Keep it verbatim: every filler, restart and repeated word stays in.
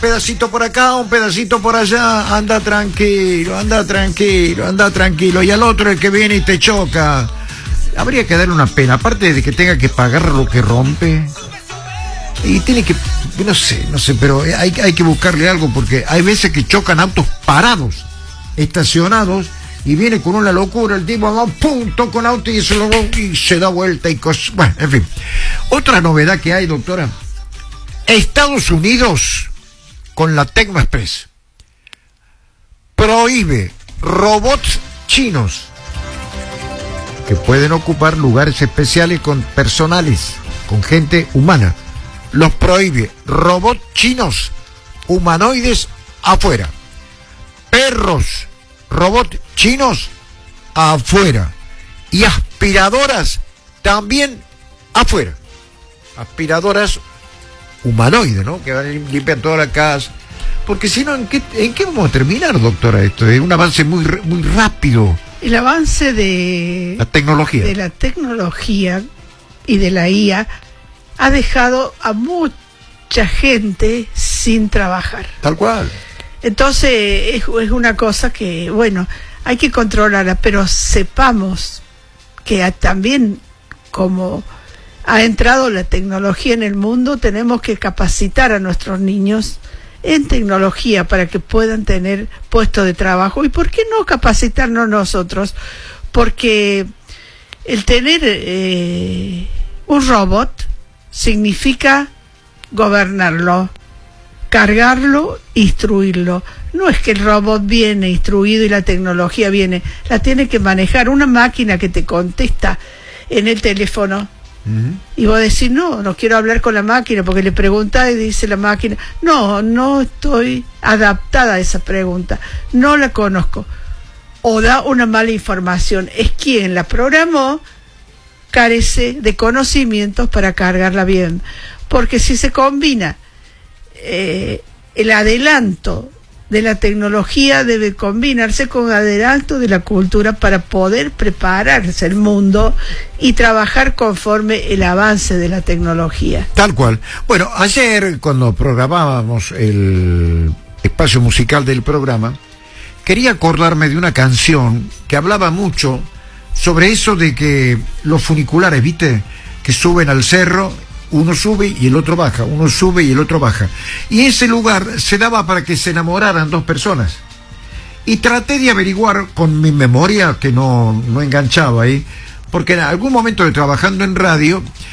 pedacito por acá, un pedacito por allá, anda tranquilo, anda tranquilo, anda tranquilo, y al otro el que viene y te choca. Habría que darle una pena, aparte de que tenga que pagar lo que rompe, y tiene que, no sé, no sé, pero hay, hay que buscarle algo, porque hay veces que chocan autos parados, estacionados, y viene con una locura, el tipo va, pum, toca un auto y se, lo, y se da vuelta y cosas. Bueno, en fin. Otra novedad que hay, doctora, Estados Unidos, con la Tecno Express, prohíbe robots chinos que pueden ocupar lugares especiales con personales, con gente humana. Los prohíbe. Robots chinos, humanoides, afuera. Perros, robots chinos, afuera. Y aspiradoras, también afuera. Aspiradoras humanoides, ¿no? Que van y limpian toda la casa. Porque si no, ¿en qué, ¿en qué vamos a terminar, doctora, esto? Es un avance muy, muy rápido. El avance de la tecnología. de la tecnología y de la I A ha dejado a mucha gente sin trabajar. Tal cual. Entonces es, es una cosa que, bueno, hay que controlarla, pero sepamos que a, también como ha entrado la tecnología en el mundo, tenemos que capacitar a nuestros niños en tecnología para que puedan tener puesto de trabajo. ¿Y por qué no capacitarnos nosotros? Porque el tener eh, un robot significa gobernarlo, cargarlo, instruirlo. No es que el robot viene instruido y la tecnología viene, la tiene que manejar una máquina que te contesta en el teléfono. Uh-huh. Y vos decís, no, no quiero hablar con la máquina, porque le preguntás y dice la máquina, no, no estoy adaptada a esa pregunta, no la conozco, o da una mala información. Es quien la programó carece de conocimientos para cargarla bien, porque si se combina eh, el adelanto de la tecnología, debe combinarse con adelanto de la cultura para poder prepararse el mundo y trabajar conforme el avance de la tecnología. Tal cual. Bueno, ayer cuando programábamos el espacio musical del programa, quería acordarme de una canción que hablaba mucho sobre eso de que los funiculares, ¿viste? Que suben al cerro, uno sube y el otro baja, uno sube y el otro baja. Y ese lugar se daba para que se enamoraran dos personas. Y traté de averiguar con mi memoria, que no, no enganchaba ahí, porque en algún momento de trabajando en radio,